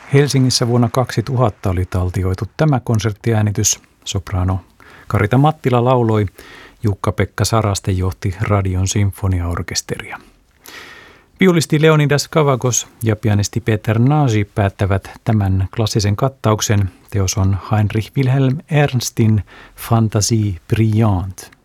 Helsingissä vuonna 2000 oli taltioitu tämä konserttiäänitys. Soprano Karita Mattila lauloi, Jukka-Pekka Saraste johti Radion sinfoniaorkesteria. Viulisti Leonidas Kavakos ja pianisti Peter Nagy päättävät tämän klassisen kattauksen. Teos on Heinrich Wilhelm Ernstin Fantasie brillante.